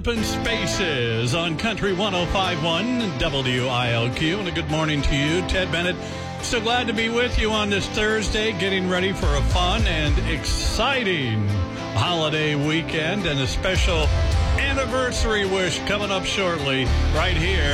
Open Spaces on Country 105.1 WILQ. And a good morning to you, Ted Bennett. So glad to be with you on this Thursday, getting ready for a fun and exciting holiday weekend and a special anniversary wish coming up shortly right here.